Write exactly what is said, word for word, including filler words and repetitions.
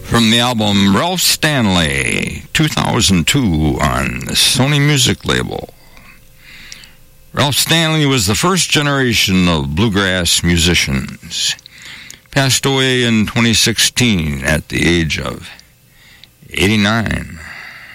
From the album Ralph Stanley, two thousand two on the Sony Music label. Ralph Stanley was the first generation of bluegrass musicians. Passed away in twenty sixteen at the age of eighty-nine.